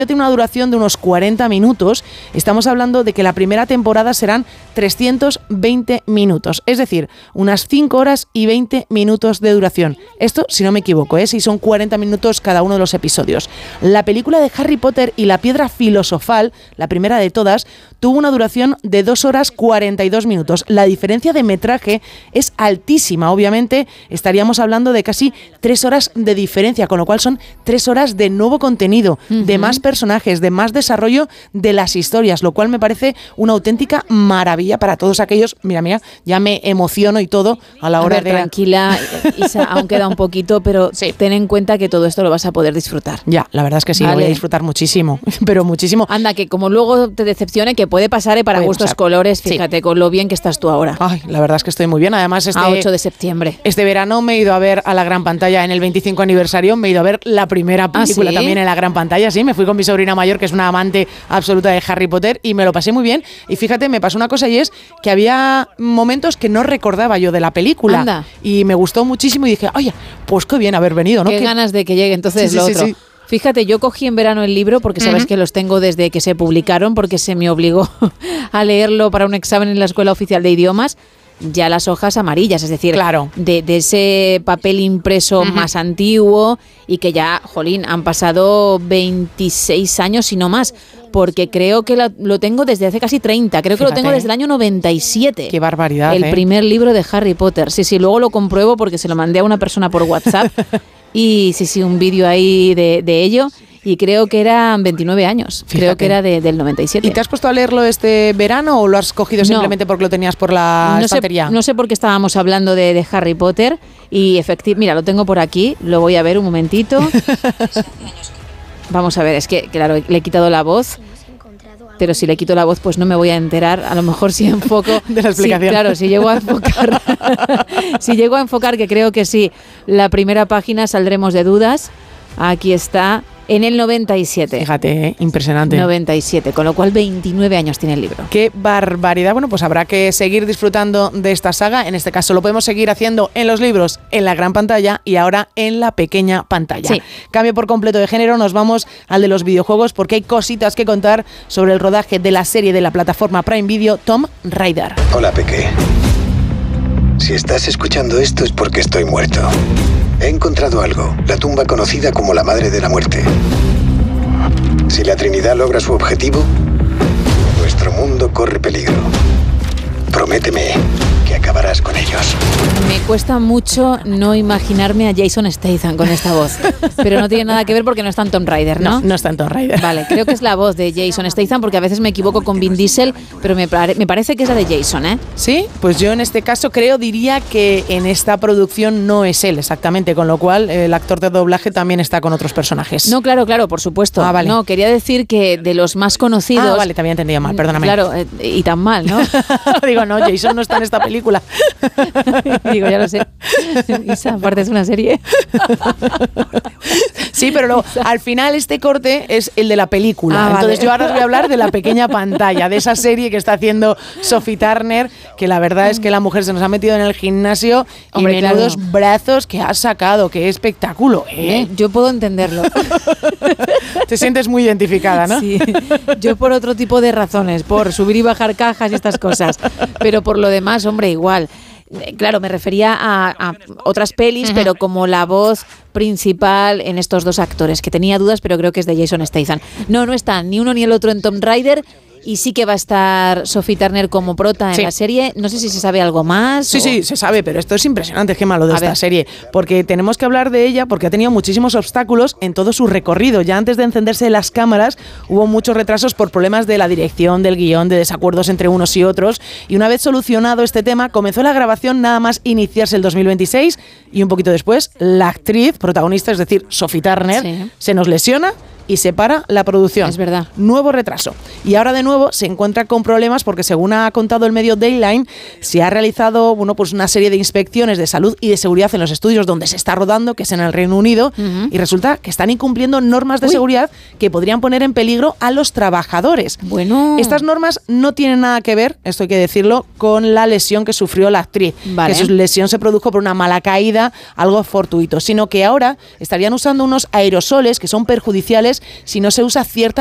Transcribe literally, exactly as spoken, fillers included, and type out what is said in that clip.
tiene una duración de unos cuarenta minutos. Estamos hablando de que la primera temporada serán trescientos veinte minutos, es decir, unas cinco horas y veinte minutos de duración. Esto, si no me equivoco, ¿eh? Si son cuarenta minutos cada uno de los episodios. La película de Harry Potter y la piedra filosofal, la primera de todas, tuvo una duración de dos horas cuarenta y dos minutos. La diferencia de metraje es altísima, obviamente estaríamos hablando de casi tres horas de diferencia, con lo cual son tres horas de nuevo contenido, uh-huh. de más personajes, de más desarrollo de las historias, lo cual me parece una auténtica maravilla para todos aquellos. Mira, mira, ya me emociono y todo a la hora a ver, de... Tranquila, Isa, aún queda un poquito, pero sí. ten en cuenta que todo esto lo vas a poder disfrutar. Ya, la verdad es que sí, vale. Lo voy a disfrutar muchísimo, pero muchísimo. Anda, que como luego te decepcione, que puede pasar y para puede gustos pasar. Colores, fíjate, sí. con lo bien que estás tú ahora. Ay, la verdad es que estoy muy bien, además este... A ocho de septiembre. Este verano me he ido a ver a la gran pantalla en el veinticinco aniversario, me he ido a ver la primera película ¿Ah, sí? también en la gran pantalla, sí, me fui con mi sobrina mayor, que es una amante absoluta de Harry Potter, y me lo pasé muy bien. Y fíjate, me pasó una cosa y es que había momentos que no recordaba yo de la película. Anda. Y me gustó muchísimo y dije, oye, pues qué bien haber venido, ¿no? Qué, qué ganas de que llegue entonces sí, lo sí, otro. Sí, sí. Fíjate, yo cogí en verano el libro porque sabes uh-huh. que los tengo desde que se publicaron, porque se me obligó a leerlo para un examen en la Escuela Oficial de Idiomas. Ya las hojas amarillas, es decir, claro. de, de ese papel impreso uh-huh. más antiguo y que ya, jolín, han pasado veintiséis años y no más, porque creo que la, lo tengo desde hace casi treinta, creo Fíjate. que lo tengo desde el año noventa y siete. ¡Qué barbaridad! El ¿eh? primer libro de Harry Potter. Sí, sí, luego lo compruebo porque se lo mandé a una persona por WhatsApp y sí, sí, un vídeo ahí de, de ello. Y creo que eran veintinueve años, Fíjate. creo que era de, del noventa y siete. ¿Y te has puesto a leerlo este verano o lo has cogido simplemente no. porque lo tenías por la no estantería? Sé, no sé por qué estábamos hablando de, de Harry Potter y efectivamente, mira, lo tengo por aquí, lo voy a ver un momentito. Vamos a ver, es que claro, le he quitado la voz. Pero si le quito la voz, pues no me voy a enterar. A lo mejor si enfoco... de la explicación. Sí, claro, si llego a enfocar... si llego a enfocar, que creo que sí, la primera página saldremos de dudas. Aquí está, en el noventa y siete. Fíjate, ¿eh? Impresionante. noventa y siete, con lo cual veintinueve años tiene el libro. ¡Qué barbaridad! Bueno, pues habrá que seguir disfrutando de esta saga. En este caso lo podemos seguir haciendo en los libros, en la gran pantalla y ahora en la pequeña pantalla. Sí. Cambio por completo de género, nos vamos al de los videojuegos porque hay cositas que contar sobre el rodaje de la serie de la plataforma Prime Video Tomb Raider. Hola, Peque. Si estás escuchando esto es porque estoy muerto. He encontrado algo, la tumba conocida como la Madre de la Muerte. Si la Trinidad logra su objetivo, nuestro mundo corre peligro. Prométeme que acabarás con ellos. Me cuesta mucho no imaginarme a Jason Statham con esta voz, pero no tiene nada que ver porque no está en Tomb Raider, ¿no? No, no está en Tomb Raider. Vale, creo que es la voz de Jason Statham porque a veces me equivoco con Vin Diesel, pero me, pare- me parece que es la de Jason, ¿eh? Sí, pues yo en este caso creo, diría que en esta producción no es él exactamente, con lo cual el actor de doblaje también está con otros personajes. No, claro, claro, por supuesto. Ah, vale. No, quería decir que de los más conocidos... Ah, vale, te había entendido mal, perdóname. Claro, eh, y tan mal, ¿no? Digo, no, Jason no está en esta película. Digo, ya lo sé. Isa, aparte es una serie. Sí, pero luego, al final este corte es el de la película. Ah, Entonces vale. yo ahora os voy a hablar de la pequeña pantalla, de esa serie que está haciendo Sophie Turner, que la verdad es que la mujer se nos ha metido en el gimnasio y Hombre, menudos claro. brazos que ha sacado. ¡Qué espectáculo! ¿eh? Yo puedo entenderlo. Te sientes muy identificada, ¿no? Sí, yo por otro tipo de razones, por subir y bajar cajas y estas cosas, pero por lo demás, hombre, igual. Claro, me refería a, a otras pelis, uh-huh. pero como la voz principal en estos dos actores, que tenía dudas, pero creo que es de Jason Statham. No, no están ni uno ni el otro en Tomb Raider. Y sí que va a estar Sophie Turner como prota en sí. la serie. No sé si se sabe algo más. Sí, o... sí, se sabe, pero esto es impresionante, Gemma, lo de a esta ver. serie. Porque tenemos que hablar de ella porque ha tenido muchísimos obstáculos en todo su recorrido. Ya antes de encenderse las cámaras hubo muchos retrasos por problemas de la dirección, del guión, de desacuerdos entre unos y otros. Y una vez solucionado este tema, comenzó la grabación nada más iniciarse el dos mil veintiséis y un poquito después la actriz protagonista, es decir, Sophie Turner, Sí. se nos lesiona y se para la producción. Es verdad. Nuevo retraso. Y ahora de nuevo se encuentra con problemas porque, según ha contado el medio Dayline, se ha realizado bueno, pues una serie de inspecciones de salud y de seguridad en los estudios donde se está rodando, que es en el Reino Unido, uh-huh. y resulta que están incumpliendo normas de Uy. seguridad que podrían poner en peligro a los trabajadores. Bueno. Estas normas no tienen nada que ver, esto hay que decirlo, con la lesión que sufrió la actriz. Vale. Que su lesión se produjo por una mala caída, algo fortuito, sino que ahora estarían usando unos aerosoles que son perjudiciales si no se usa cierta